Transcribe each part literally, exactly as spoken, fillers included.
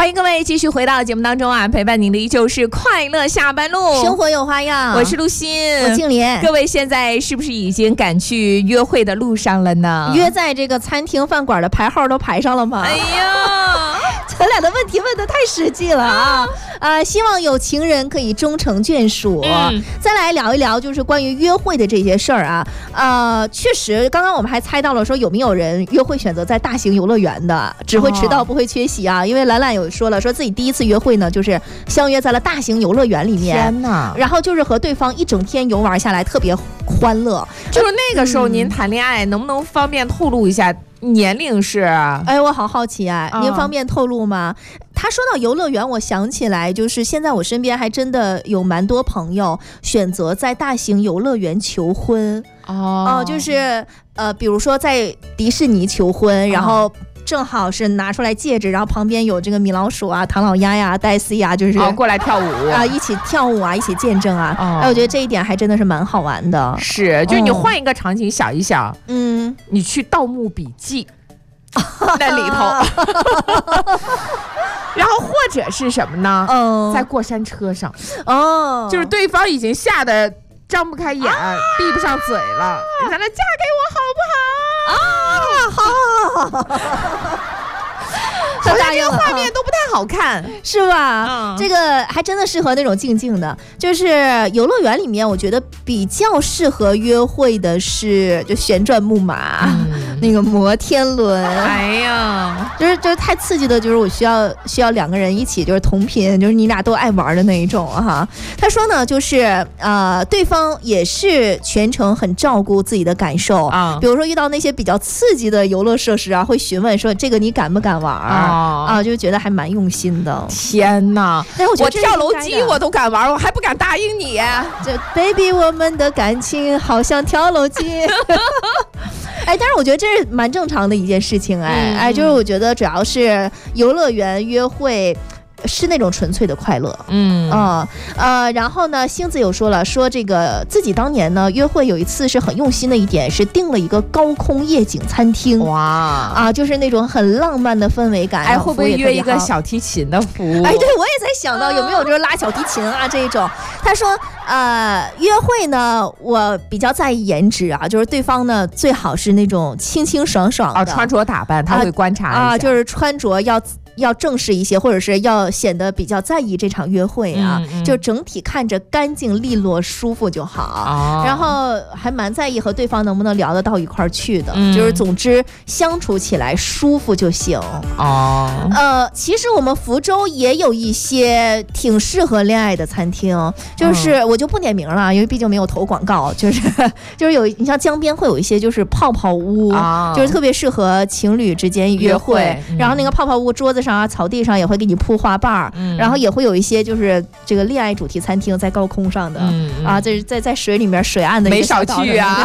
欢迎各位继续回到节目当中啊，陪伴您的依旧是快乐下班路， 生活有花样。 我是陆欣， 我静莲。 各位现在是不是已经赶去约会的路上了呢？ 约在这个餐厅饭馆的排号都排上了吗？ 哎呀， 咱俩的问题问得太实际了啊！啊，希望有情人可以终成眷属。嗯、再来聊一聊，就是关于约会的这些事儿啊。呃，确实，刚刚我们还猜到了说有没有人约会选择在大型游乐园的，只会迟到不会缺席啊。哦、因为兰兰有说了，说自己第一次约会呢，就是相约在了大型游乐园里面。 天哪！ 然后就是和对方一整天游玩下来，特别欢乐。 就是那个时候您谈恋爱，嗯、能不能方便透露一下？年龄是？ 哎，我好好奇啊，您方便透露吗？他说到游乐园，我想起来，就是现在我身边还真的有蛮多朋友选择在大型游乐园求婚哦、呃，就是呃，比如说在迪士尼求婚，然后正好是拿出来戒指，然后旁边有这个米老鼠啊、唐老鸭呀、黛西呀，就是、 哦、过来跳舞啊，一起跳舞啊，一起见证啊。 哦、 哎，我觉得这一点还真的是蛮好玩的。 是，就是你换一个场景想一想， 嗯， 你去《盗墓笔记》那里头。然后或者是什么呢？嗯，在过山车上，哦，就是对方已经吓得张不开眼，啊、闭不上嘴了，你在那嫁给我好不好？ 啊，好好好好。 好像这个画面都不太好看， 是吧？嗯、这个还真的适合那种静静的，就是游乐园里面，我觉得比较适合约会的是就旋转木马、嗯、那个摩天轮。 哎呀， 就是就是太刺激的，就是我需要需要两个人一起，就是同频，就是你俩都爱玩的那一种哈。他说呢，就是呃，对方也是全程很照顾自己的感受啊、嗯，比如说遇到那些比较刺激的游乐设施啊，会询问说这个你敢不敢玩？啊啊，就觉得还蛮用心的。 天哪！ 但是我觉得我跳楼机我都敢玩，我还不敢答应你。 这 baby， 我们的感情好像跳楼机。哎，但是我觉得这是蛮正常的一件事情。哎、嗯、哎，就是我觉得主要是游乐园约会。是那种纯粹的快乐，嗯啊 呃, 呃，然后呢，星子有说了，说这个自己当年呢约会有一次是很用心的一点，是订了一个高空夜景餐厅，哇啊，就是那种很浪漫的氛围感。 哎，会不会约一个小提琴的服务？ 哎，对我也在想到有没有就是拉小提琴啊这一种。他说，呃，约会呢，我比较在意颜值啊，就是对方呢最好是那种清清爽爽的， 啊，穿着打扮他会观察一下， 啊，就是穿着要。要正式一些，或者是要显得比较在意这场约会啊，嗯嗯、就整体看着干净利落舒服就好、哦、然后还蛮在意和对方能不能聊得到一块儿去的、嗯、就是总之相处起来舒服就行哦。呃，其实我们福州也有一些挺适合恋爱的餐厅，就是我就不点名了，因为毕竟没有投广告，就是就是有你像江边会有一些就是泡泡屋、哦、就是特别适合情侣之间约会, 约会、嗯、然后那个泡泡屋桌子上啊，草地上也会给你铺花瓣、嗯、然后也会有一些就是这个恋爱主题餐厅在高空上的、嗯嗯、啊，这在在水里面水岸的一个没少去啊。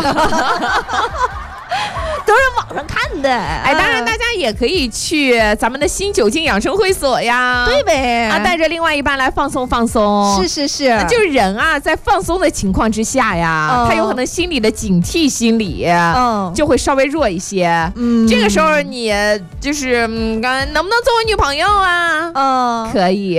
都是网上看的。 哎，当然大家也可以去咱们的新酒精养生会所呀， 对呗， 啊，带着另外一半来放松放松。 是是是， 就是人啊，在放松的情况之下呀，哦、他有可能心里的警惕心理，嗯，就会稍微弱一些。嗯，这个时候你就是嗯，能不能做我女朋友啊？嗯，可以。